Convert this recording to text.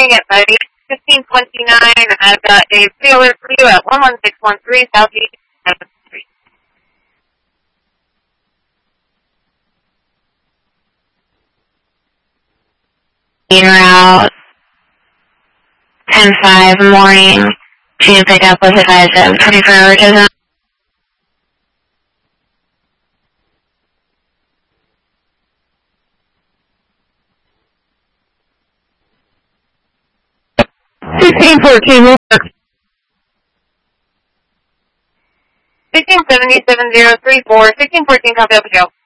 morning at 15:29. I've got a pre-alert for you at 11613 Southeast 7th Street. Route 10-5 morning to pick up with advice of 24-hour design. $16.14 1677-034, 1614, copy up, Joe.